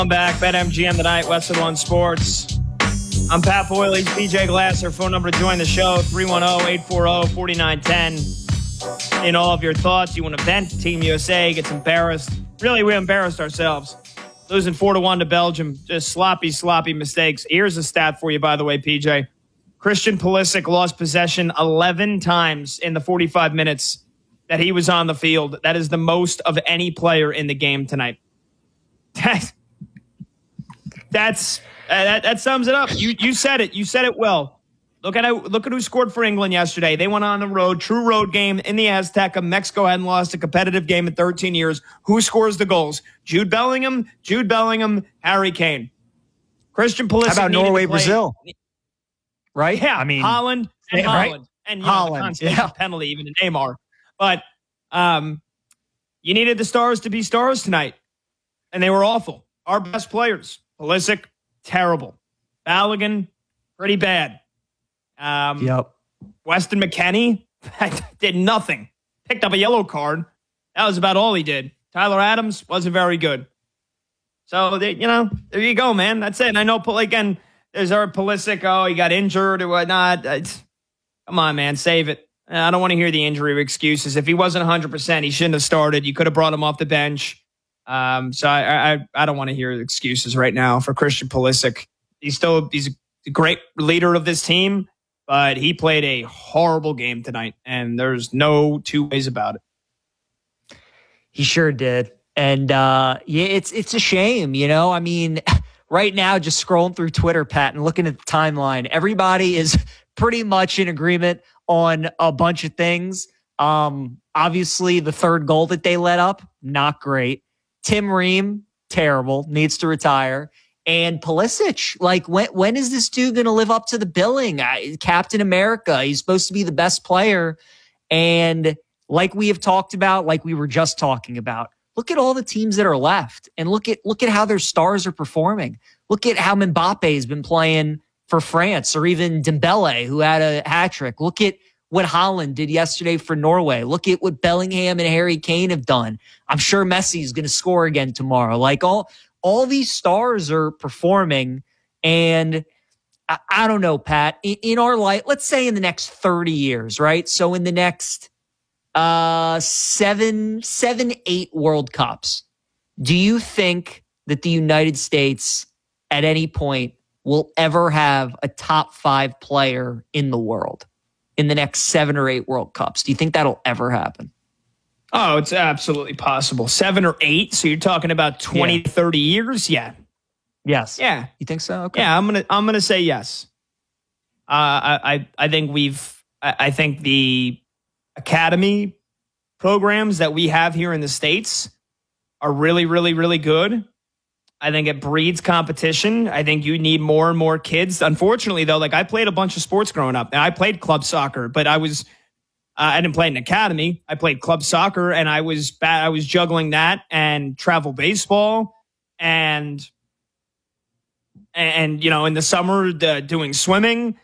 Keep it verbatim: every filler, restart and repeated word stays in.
I'm back. BetMGM tonight, Westwood One Sports. I'm Pat Boyle. He's P J Glasser. Phone number to join the show, three one zero, eight four zero, four nine one zero. In all of your thoughts, you want to vent, Team U S A gets embarrassed. Really, we embarrassed ourselves. Losing four to one to Belgium. Just sloppy, sloppy mistakes. Here's a stat for you, by the way, P J. Christian Pulisic lost possession eleven times in the forty-five minutes that he was on the field. That is the most of any player in the game tonight. That's that's uh, that, that sums it up. You you said it. You said it well. Look at it, look at who scored for England yesterday. They went on the road, true road game in the Azteca. Mexico hadn't lost a competitive game in thirteen years. Who scores the goals? Jude Bellingham, Jude Bellingham, Harry Kane. Christian Pulisic. How about Norway, Brazil? Right? Yeah, I mean, Holland and right? Holland. And you Holland, know, the yeah. penalty even to Neymar. But um, you needed the stars to be stars tonight, and they were awful. Our best players, Pulisic, terrible. Balogun, pretty bad. Um, yep. Weston McKennie did nothing. Picked up a yellow card. That was about all he did. Tyler Adams wasn't very good. So, they, you know, there you go, man. That's it. And I know, again, there's our Pulisic, oh, he got injured or whatnot. It's, come on, man, save it. I don't want to hear the injury excuses. If he wasn't one hundred percent, he shouldn't have started. You could have brought him off the bench. Um, so I, I, I don't want to hear excuses right now for Christian Pulisic. He's still he's a great leader of this team, but he played a horrible game tonight, and there's no two ways about it. He sure did. And uh, yeah, it's it's a shame, you know. I mean, right now, just scrolling through Twitter, Pat, and looking at the timeline, everybody is pretty much in agreement on a bunch of things. Um, obviously, the third goal that they let up, not great. Tim Ream, terrible, needs to retire. And Pulisic, like, when when is this dude going to live up to the billing? I, Captain America, he's supposed to be the best player. And like we have talked about, like we were just talking about, look at all the teams that are left, and look at look at how their stars are performing. Look at how Mbappe has been playing for France, or even Dembele, who had a hat trick. Look at what Holland did yesterday for Norway. Look at what Bellingham and Harry Kane have done. I'm sure Messi is going to score again tomorrow. Like all, all these stars are performing, and I, I don't know, Pat. In, in our life, let's say in the next thirty years, right? So in the next uh, seven, seven, eight World Cups, do you think that the United States at any point will ever have a top five player in the world in the next seven or eight World Cups? Do you think that'll ever happen? Oh, it's absolutely possible. Seven or eight? So you're talking about twenty, yeah. thirty years? Yeah. Yes. Yeah. You think so? Okay. Yeah, I'm gonna I'm gonna say yes. Uh, I, I I think we've I, I think the academy programs that we have here in the States are really, really, really good. I think it breeds competition. I think you need more and more kids. Unfortunately, though, like I played a bunch of sports growing up. And I played club soccer, but I was uh, I didn't play in an academy. I played club soccer, and I was bad. I was juggling that and travel baseball, and and you know, in the summer the, doing swimming.